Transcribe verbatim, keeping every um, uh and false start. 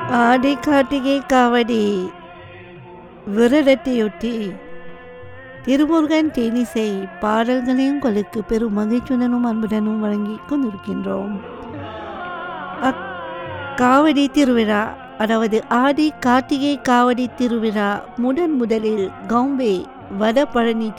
ஆடி கார்த்திகை காவடி விரதத்தையொட்டி திருமுருகன் தேனிசை பாடல்களையும் உங்களுக்கு பெரும் மகிழ்ச்சியுடனும் அன்புடனும் வழங்கி கொண்டிருக்கின்றோம். அக்காவடி திருவிழா, அதாவது ஆடி கார்த்திகை காவடி திருவிழா முதன் முதலில் கவும்பே வடபழனி